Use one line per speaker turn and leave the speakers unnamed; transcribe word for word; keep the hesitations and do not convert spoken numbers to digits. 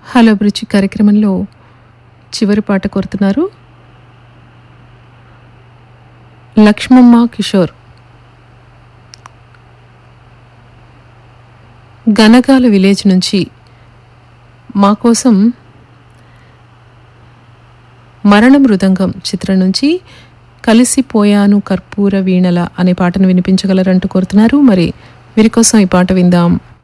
Hello అభిరుచి కార్యక్రమంలో చివరి పాట కోరుతున్నారు లక్ష్మమ్మ కిషోర్. గనగాల విలేజ్ నుంచి మా కోసం మరణ మృదంగం చిత్రం నుంచి కలిసిపోయాను కర్పూర వీణల అనే పాటను వినిపించగలరంటూ కోరుతున్నారు. మరి వీరి కోసం ఈ పాట విందాం.